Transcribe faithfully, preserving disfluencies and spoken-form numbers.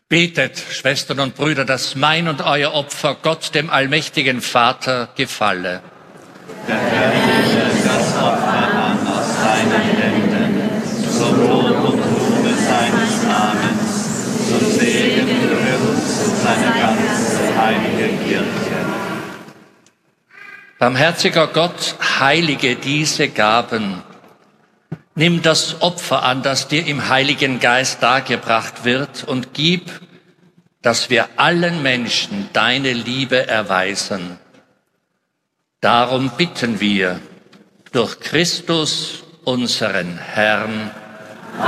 Betet, Schwestern und Brüder, dass mein und euer Opfer Gott, dem allmächtigen Vater, gefalle. Der Herr nehme das Opfer an aus seinen Händen, zum Lob und Ruhme seines Namens, zum Segen für uns und seine ganze heilige Kirche. Barmherziger Gott, heilige diese Gaben. Nimm das Opfer an, das dir im Heiligen Geist dargebracht wird, und gib, dass wir allen Menschen deine Liebe erweisen. Darum bitten wir durch Christus, unseren Herrn.